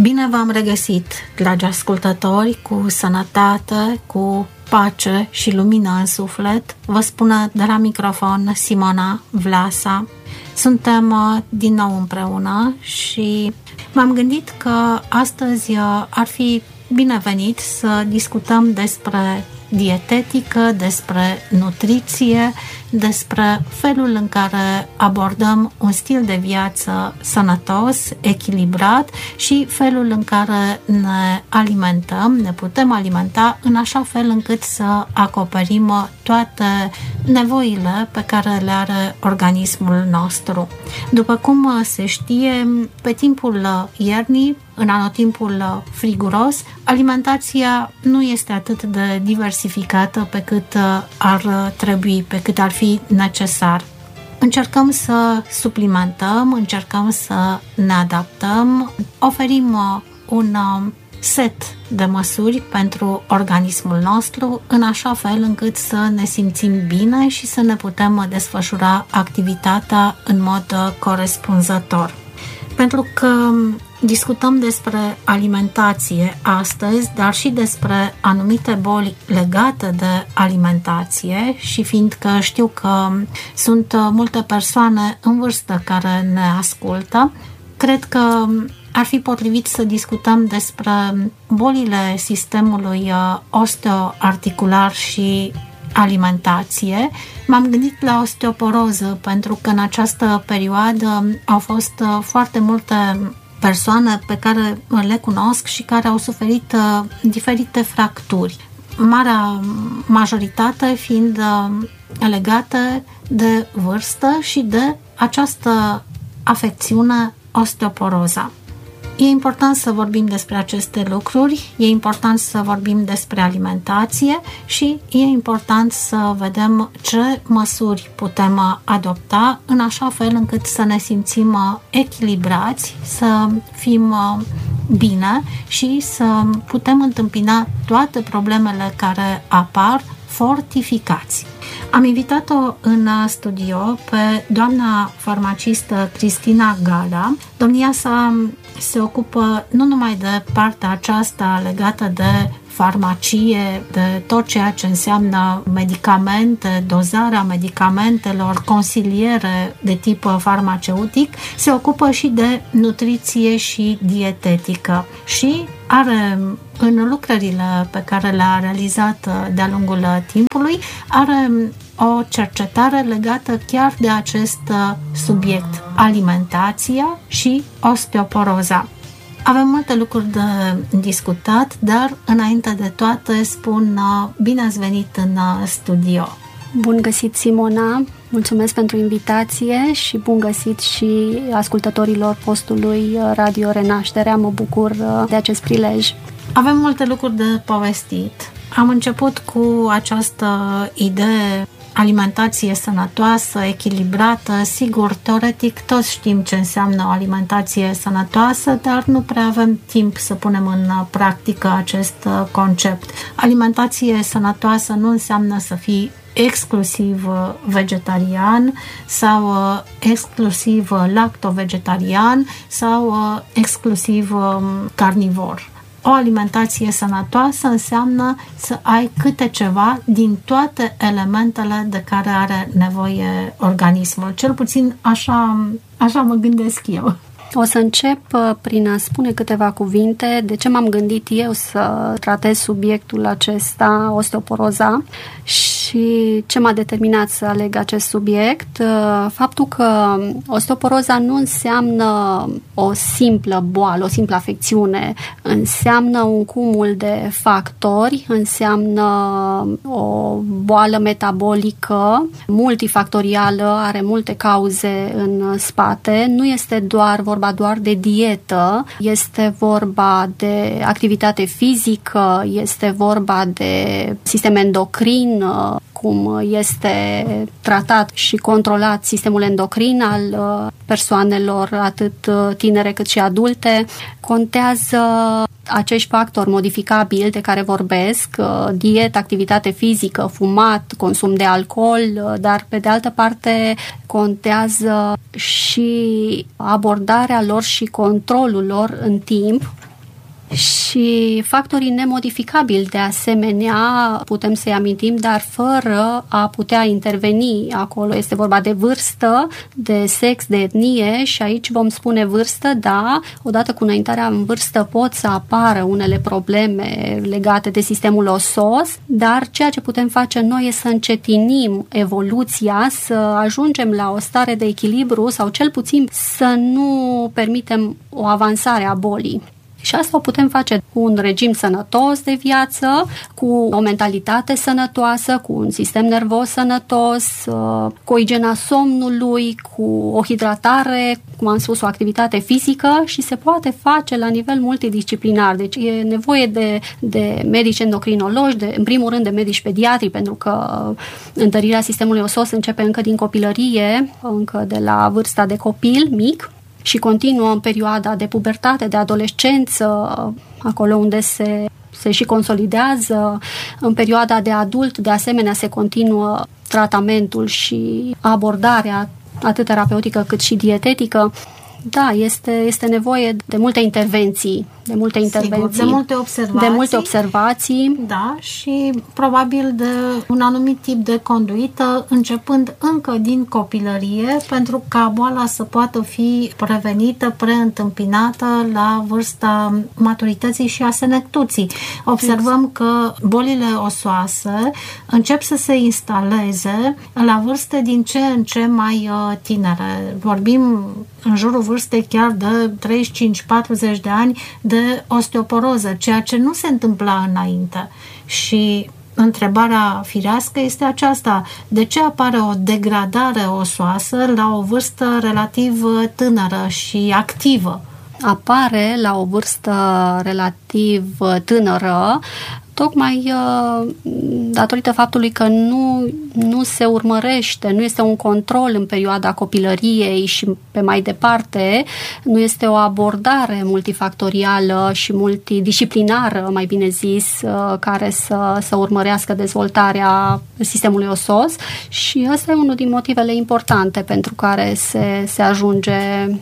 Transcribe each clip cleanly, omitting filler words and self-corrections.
Bine v-am regăsit, dragi ascultători, cu sănătate, cu pace și lumină în suflet. Vă spune de la microfon Simona Vlasa. Suntem din nou împreună și m-am gândit că astăzi ar fi binevenit să discutăm despre dietetică, despre nutriție, despre felul în care abordăm un stil de viață sănătos, echilibrat și felul în care ne alimentăm, ne putem alimenta în așa fel încât să acoperim toate nevoile pe care le are organismul nostru. După cum se știe, pe timpul iernii, în anotimpul friguros, alimentația nu este atât de diversificată pe cât ar trebui, pe cât ar fi necesar. Încercăm să suplimentăm, încercăm să ne adaptăm, oferim un set de măsuri pentru organismul nostru în așa fel încât să ne simțim bine și să ne putem desfășura activitatea în mod corespunzător. Pentru că discutăm despre alimentație astăzi, dar și despre anumite boli legate de alimentație și fiindcă știu că sunt multe persoane în vârstă care ne ascultă, cred că ar fi potrivit să discutăm despre bolile sistemului osteoarticular și alimentație. M-am gândit la osteoporoză pentru că în această perioadă au fost foarte multe persoane pe care le cunosc și care au suferit diferite fracturi. Marea majoritate fiind legate de vârstă și de această afecțiune osteoporoza. E important să vorbim despre aceste lucruri, e important să vorbim despre alimentație și e important să vedem ce măsuri putem adopta în așa fel încât să ne simțim echilibrați, să fim bine și să putem întâmpina toate problemele care apar fortificați. Am invitat-o în studio pe doamna farmacistă Cristina Gala. Domnia sa se ocupă nu numai de partea aceasta legată de farmacie, de tot ceea ce înseamnă medicamente, dozarea medicamentelor, consiliere de tip farmaceutic, se ocupă și de nutriție și dietetică și are în lucrările pe care le-a realizat de-a lungul timpului, are o cercetare legată chiar de acest subiect, alimentația și osteoporoza. Avem multe lucruri de discutat, dar înainte de toate spun bine ați venit în studio. Bun găsit, Simona! Mulțumesc pentru invitație și bun găsit și ascultătorilor postului Radio Renașterea. Mă bucur de acest prilej. Avem multe lucruri de povestit. Am început cu această idee alimentație sănătoasă, echilibrată. Sigur, teoretic toți știm ce înseamnă o alimentație sănătoasă, dar nu prea avem timp să punem în practică acest concept. Alimentație sănătoasă nu înseamnă să fii exclusiv vegetarian sau exclusiv lacto-vegetarian sau exclusiv carnivor. O alimentație sănătoasă înseamnă să ai câte ceva din toate elementele de care are nevoie organismul. Cel puțin așa mă gândesc eu. O să încep prin a spune câteva cuvinte de ce m-am gândit eu să tratez subiectul acesta, osteoporoza, și ce m-a determinat să aleg acest subiect. Faptul că osteoporoza nu înseamnă o simplă boală, o simplă afecțiune, înseamnă un cumul de factori, înseamnă o boală metabolică multifactorială, are multe cauze în spate, nu este vorba doar de dietă, este vorba de activitate fizică, este vorba de sistem endocrin, cum este tratat și controlat sistemul endocrin al persoanelor atât tinere cât și adulte. Contează acești factori modificabili de care vorbesc, dietă, activitate fizică, fumat, consum de alcool, dar pe de altă parte contează și abordarea lor și controlul lor în timp, Și factorii nemodificabili, de asemenea, putem să-i amintim, dar fără a putea interveni acolo. Este vorba de vârstă, de sex, de etnie și aici vom spune vârstă, da, odată cu înaintarea în vârstă pot să apară unele probleme legate de sistemul osos, dar ceea ce putem face noi e să încetinim evoluția, să ajungem la o stare de echilibru sau cel puțin să nu permitem o avansare a bolii. Și asta o putem face cu un regim sănătos de viață, cu o mentalitate sănătoasă, cu un sistem nervos sănătos, cu o igienă a somnului, cu o hidratare, cum am spus, o activitate fizică și se poate face la nivel multidisciplinar. Deci e nevoie de medici endocrinologi, în primul rând de medici pediatri, pentru că întărirea sistemului osos începe încă din copilărie, încă de la vârsta de copil mic, și continuă în perioada de pubertate, de adolescență, acolo unde se și consolidează. În perioada de adult, de asemenea, se continuă tratamentul și abordarea atât terapeutică cât și dietetică. Da, este nevoie de multe intervenții. Sigur, de multe observații. Da, și probabil de un anumit tip de conduită, începând încă din copilărie, pentru ca boala să poată fi prevenită, preîntâmpinată la vârsta maturității și a senectuții. Observăm că bolile osoase încep să se instaleze la vârste din ce în ce mai tinere. Vorbim în jurul vârstei chiar de 35-40 de ani de osteoporoză, ceea ce nu se întâmpla înainte. Și întrebarea firească este aceasta: de ce apare o degradare osoasă la o vârstă relativ tânără și activă? Apare la o vârstă relativ tânără tocmai datorită faptului că nu se urmărește, nu este un control în perioada copilăriei și pe mai departe, nu este o abordare multifactorială și multidisciplinară, mai bine zis, care să urmărească dezvoltarea sistemului osos, și ăsta e unul din motivele importante pentru care se ajunge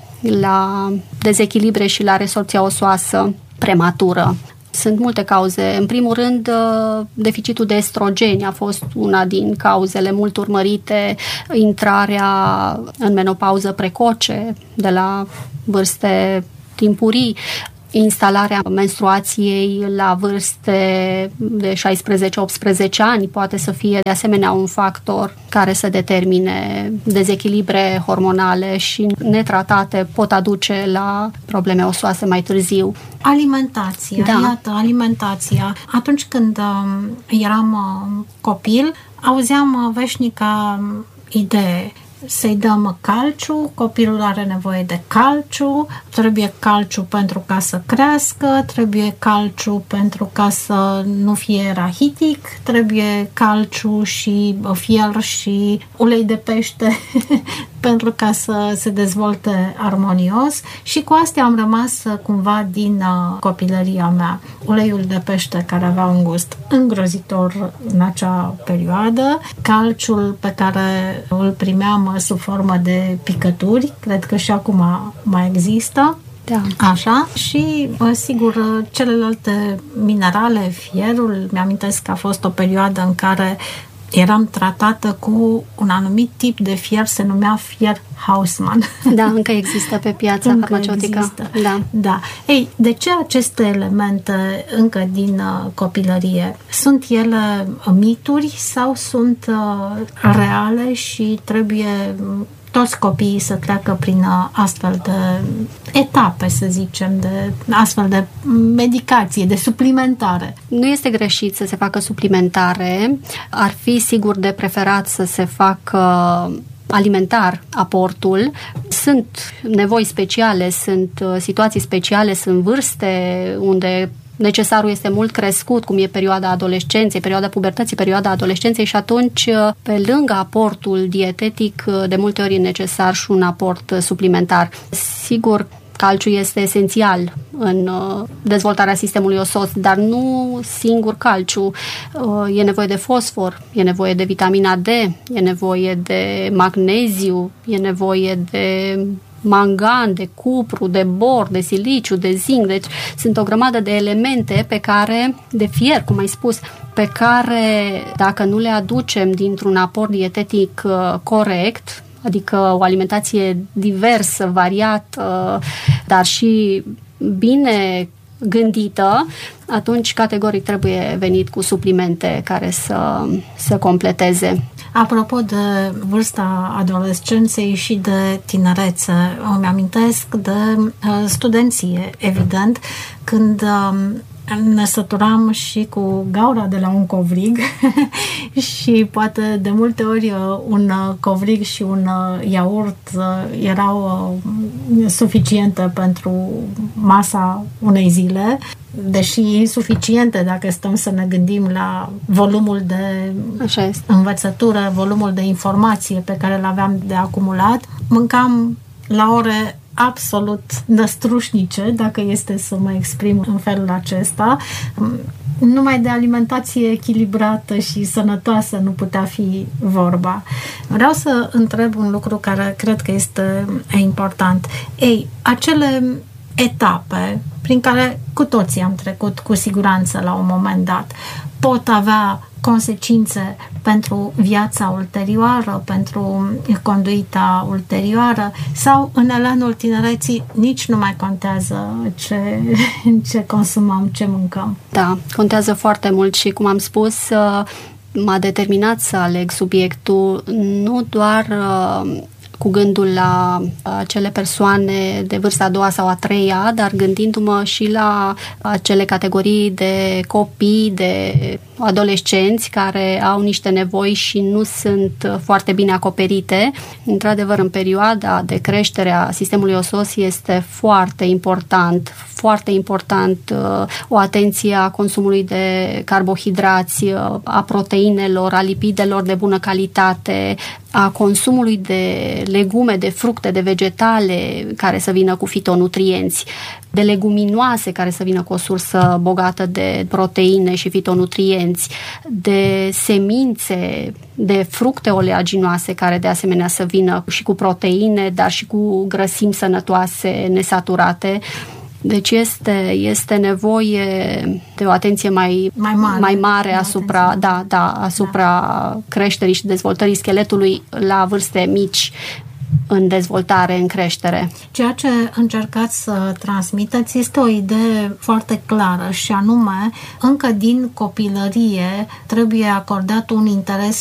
la dezechilibre și la resorpția osoasă prematură. Sunt multe cauze. În primul rând, deficitul de estrogeni a fost una din cauzele mult urmărite, intrarea în menopauză precoce de la vârste timpurii, instalarea menstruației la vârste de 16-18 ani poate să fie de asemenea un factor care să determine dezechilibre hormonale și netratate pot aduce la probleme osoase mai târziu. Alimentația, da. Iată, alimentația. Atunci când eram copil, auzeam veșnica idee: să-i dăm calciu, copilul are nevoie de calciu, trebuie calciu pentru ca să crească, trebuie calciu pentru ca să nu fie rahitic, trebuie calciu și fier și ulei de pește pentru ca să se dezvolte armonios, și cu astea am rămas cumva din copilăria mea. Uleiul de pește, care avea un gust îngrozitor în acea perioadă, calciul pe care îl primeam sub formă de picături, cred că și acum mai există. Da. Așa, și sigur celelalte minerale, fierul, mi-amintesc că a fost o perioadă în care eram tratată cu un anumit tip de fier, se numea fier Haussmann. Da, încă există pe piața farmaceutică. Da. Ei, de ce aceste elemente încă din copilărie? Sunt ele mituri sau sunt reale și trebuie toți copiii să treacă prin astfel de etape, să zicem, de astfel de medicație, de suplimentare? Nu este greșit să se facă suplimentare. Ar fi sigur de preferat să se facă alimentar aportul. Sunt nevoi speciale, sunt situații speciale, sunt vârste unde necesarul este mult crescut, cum e perioada adolescenței, perioada pubertății, perioada adolescenței, și atunci, pe lângă aportul dietetic, de multe ori e necesar și un aport suplimentar. Sigur, calciul este esențial în dezvoltarea sistemului osos, dar nu singur calciu. E nevoie de fosfor, e nevoie de vitamina D, e nevoie de magneziu, e nevoie de mangan, de cupru, de bor, de siliciu, de zinc. Deci sunt o grămadă de elemente de fier, cum ai spus, pe care dacă nu le aducem dintr-un aport dietetic corect, adică o alimentație diversă, variată, dar și bine gândită, atunci categoric trebuie venit cu suplimente care să completeze. Apropo de vârsta adolescenței și de tinerețe, îmi amintesc de studenție, evident, când ne săturam și cu gaura de la un covrig și poate de multe ori un covrig și un iaurt erau suficiente pentru masa unei zile, deși insuficiente dacă stăm să ne gândim la volumul de învățătură, volumul de informație pe care l-aveam de acumulat. Mâncam la ore absolut năstrușnice, dacă este să mă exprim în felul acesta. Numai de alimentație echilibrată și sănătoasă nu putea fi vorba. Vreau să întreb un lucru care cred că este important. Acele etape prin care cu toții am trecut cu siguranță la un moment dat pot avea consecințe pentru viața ulterioară, pentru conduita ulterioară, sau în elanul tinereții nici nu mai contează ce consumăm, ce mâncăm? Da, contează foarte mult și, cum am spus, m-a determinat să aleg subiectul nu doar cu gândul la acele persoane de vârsta a doua sau a treia, dar gândindu-mă și la acele categorii de copii, de adolescenți care au niște nevoi și nu sunt foarte bine acoperite. Într-adevăr, în perioada de creștere a sistemului osos este foarte important o atenție a consumului de carbohidrați, a proteinelor, a lipidelor de bună calitate, a consumului de legume, de fructe, de vegetale care să vină cu fitonutrienți, de leguminoase care să vină cu o sursă bogată de proteine și fitonutrienți, de semințe, de fructe oleaginoase care de asemenea să vină și cu proteine, dar și cu grăsimi sănătoase nesaturate. Deci este nevoie de o atenție mai mare asupra creșterii și dezvoltării scheletului la vârste mici, în dezvoltare, în creștere. Ceea ce încercați să transmiteți este o idee foarte clară și anume, încă din copilărie trebuie acordat un interes